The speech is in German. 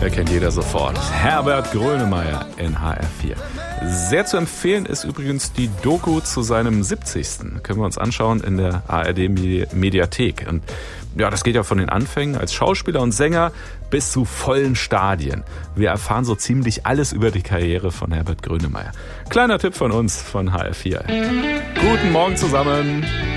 Erkennt jeder sofort. Herbert Grönemeyer in HR4. Sehr zu empfehlen ist übrigens die Doku zu seinem 70. Können wir uns anschauen in der ARD-Mediathek. Und ja, das geht ja von den Anfängen als Schauspieler und Sänger bis zu vollen Stadien. Wir erfahren so ziemlich alles über die Karriere von Herbert Grönemeyer. Kleiner Tipp von uns von HR4. Guten Morgen zusammen.